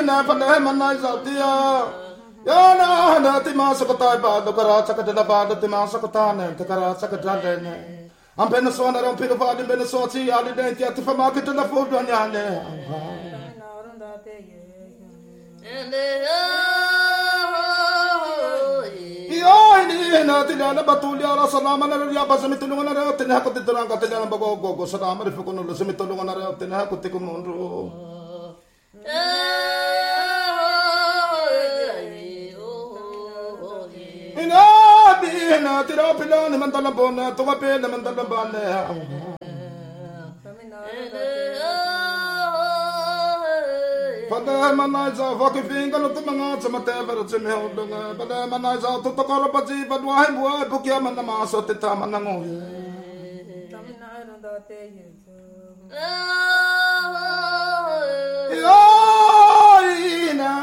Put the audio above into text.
na pande manai sautia. Yana na timasa kotai ba do karacha kadela ba do timasa kotane te karacha kadale ne. Am pena sona ram pino ba pena soti ali denti ati fa ma kitela fu nyane. Ini na tilana batulia ra salama na ria ba semitulungan na tinha ko titurang ka tilana ba go salama ri fukuno lo semitulungan na tinha ko tikumunro. Ina tira pilani mandala bona to pela mandala bane. Pada manaiza vaki finga no tumanga chamate ver chime hodanga pada manaiza to kala paji badwa hai bua bukia manna maso teta manango tamina ro date ye